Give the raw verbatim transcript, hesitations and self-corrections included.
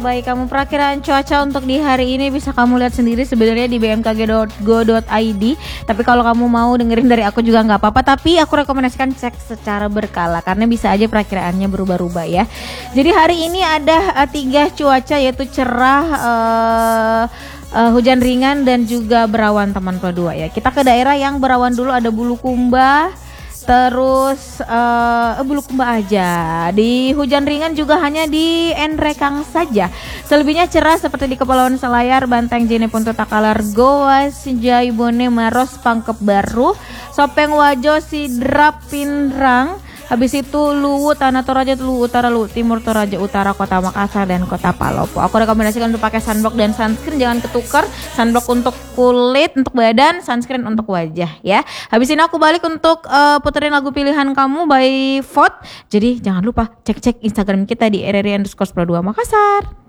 baik, kamu perakiraan cuaca untuk di hari ini bisa kamu lihat sendiri sebenarnya di b m k g dot go dot i d. Tapi kalau kamu mau dengerin dari aku juga nggak apa-apa. Tapi aku rekomendasikan cek secara berkala karena bisa aja perakiraannya berubah-ubah ya. Jadi hari ini ada uh, tiga cuaca yaitu cerah, uh, uh, hujan ringan dan juga berawan teman kedua ya. Kita ke daerah yang berawan dulu, ada Bulukumba. Terus uh, Bulukumba aja. Di hujan ringan juga hanya di Nrekang saja. Selebihnya cerah seperti di Kepulauan Selayar, Banteng, Jeneponto, Takalar, Goa, Sinjai, Bone, Maros, Pangkep Baru, Sopeng, Wajo, Sidrap, Pinrang. Habis itu Luwu, Tanah Toraja, Luwu Utara, Luwu Timur, Toraja Utara, Kota Makassar, dan Kota Palopo. Aku rekomendasikan untuk pakai sunblock dan sunscreen, jangan ketukar. Sunblock untuk kulit, untuk badan, sunscreen untuk wajah ya. Habis ini aku balik untuk uh, puterin lagu pilihan kamu by vote. Jadi jangan lupa cek-cek Instagram kita di r r i underscore dua Makassar.